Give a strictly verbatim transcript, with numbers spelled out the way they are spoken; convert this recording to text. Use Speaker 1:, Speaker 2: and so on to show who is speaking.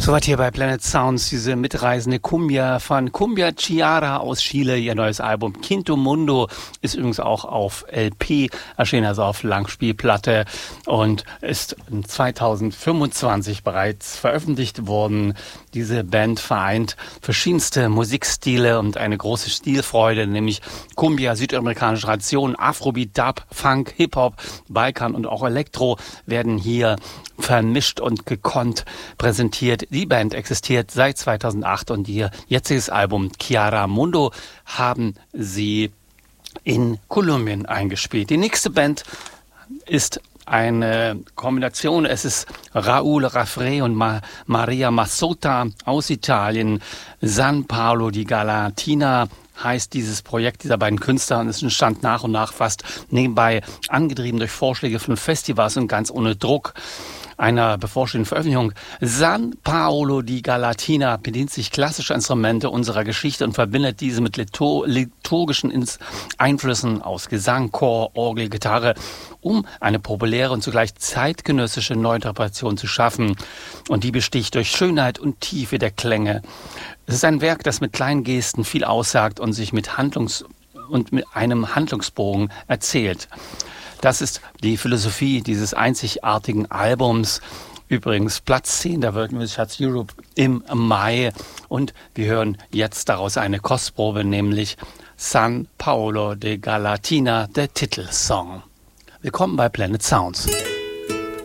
Speaker 1: Soweit hier bei Planet Sounds, diese mitreisende Cumbia von Cumbia Chiara aus Chile. Ihr neues Album Quinto Mundo ist übrigens auch auf L P erschienen, also auf Langspielplatte, und ist zweitausendfünfundzwanzig bereits veröffentlicht worden. Diese Band vereint verschiedenste Musikstile und eine große Stilfreude, nämlich Cumbia, südamerikanische Tradition, Afrobeat, Dub, Funk, Hip-Hop, Balkan und auch Elektro werden hier vermischt und gekonnt präsentiert. Die Band existiert seit zweitausendacht und ihr jetziges Album Chiara Mundo haben sie in Kolumbien eingespielt. Die nächste Band ist eine Kombination. Es ist Raúl Rafré und Ma- Maria Massota aus Italien. San Paolo di Galatina heißt dieses Projekt dieser beiden Künstler, und es entstand nach und nach fast nebenbei, angetrieben durch Vorschläge von Festivals und ganz ohne Druck einer bevorstehenden Veröffentlichung. San Paolo di Galatina bedient sich klassischer Instrumente unserer Geschichte und verbindet diese mit litur- liturgischen Ins- Einflüssen aus Gesang, Chor, Orgel, Gitarre, um eine populäre und zugleich zeitgenössische Neuinterpretation zu schaffen. Und die besticht durch Schönheit und Tiefe der Klänge. Es ist ein Werk, das mit kleinen Gesten viel aussagt und sich mit Handlungs- und mit einem Handlungsbogen erzählt. Das ist die Philosophie dieses einzigartigen Albums. Übrigens Platz zehn der World Music Charts Europe im Mai. Und wir hören jetzt daraus eine Kostprobe, nämlich San Paolo di Galatina, der Titelsong. Willkommen bei Planet Sounds.